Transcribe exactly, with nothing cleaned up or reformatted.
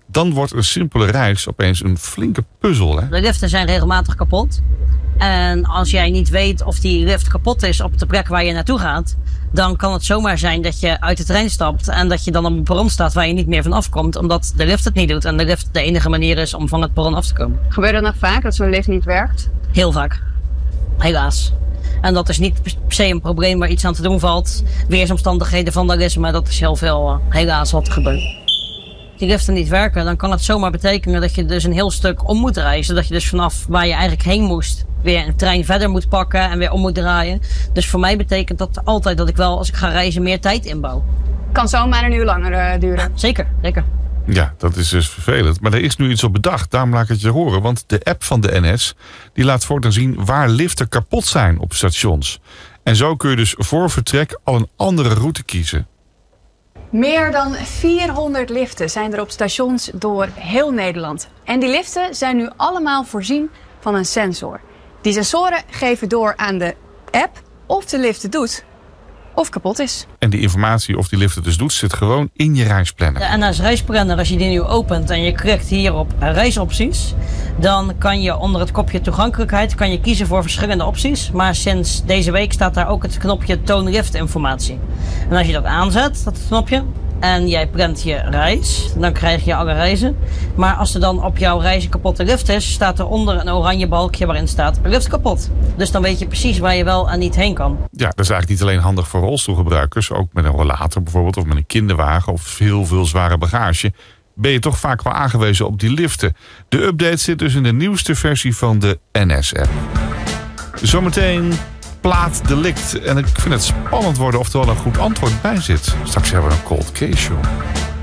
Dan wordt een simpele reis opeens een flinke puzzel. Hè? De liften zijn regelmatig kapot. En als jij niet weet of die lift kapot is op de plek waar je naartoe gaat, dan kan het zomaar zijn dat je uit de trein stapt en dat je dan op een perron staat waar je niet meer van afkomt, omdat de lift het niet doet en de lift de enige manier is om van het perron af te komen. Gebeurt dat nog vaak, dat zo'n lift niet werkt? Heel vaak. Helaas. En dat is niet per se een probleem waar iets aan te doen valt. Weersomstandigheden, vandalisme, dat is heel veel uh, helaas wat er gebeurt. Die liften niet werken, dan kan het zomaar betekenen dat je dus een heel stuk om moet reizen. Dat je dus vanaf waar je eigenlijk heen moest, weer een trein verder moet pakken en weer om moet draaien. Dus voor mij betekent dat altijd dat ik wel, als ik ga reizen, meer tijd inbouw. Kan zomaar een uur langer uh, duren. Zeker, zeker. Ja, dat is dus vervelend. Maar er is nu iets op bedacht, daarom laat ik het je horen. Want de app van de N S die laat voortaan zien waar liften kapot zijn op stations. En zo kun je dus voor vertrek al een andere route kiezen. Meer dan vierhonderd liften zijn er op stations door heel Nederland. En die liften zijn nu allemaal voorzien van een sensor. Die sensoren geven door aan de app of de lift het doet of kapot is. En die informatie of die lift het dus doet, zit gewoon in je reisplanner. De N S Reisplanner, als je die nu opent en je klikt hier op reisopties, dan kan je onder het kopje toegankelijkheid kan je kiezen voor verschillende opties. Maar sinds deze week staat daar ook het knopje toon liftinformatie. En als je dat aanzet, dat knopje, en jij plant je reis, dan krijg je alle reizen. Maar als er dan op jouw reis een kapotte lift is, staat er onder een oranje balkje waarin staat lift kapot. Dus dan weet je precies waar je wel en niet heen kan. Ja, dat is eigenlijk niet alleen handig voor rolstoelgebruikers, ook met een rollator bijvoorbeeld of met een kinderwagen of veel, veel zware bagage, ben je toch vaak wel aangewezen op die liften. De update zit dus in de nieuwste versie van de N S-app. Zometeen plaatdelict. En ik vind het spannend worden of er wel een goed antwoord bij zit. Straks hebben we een cold case show.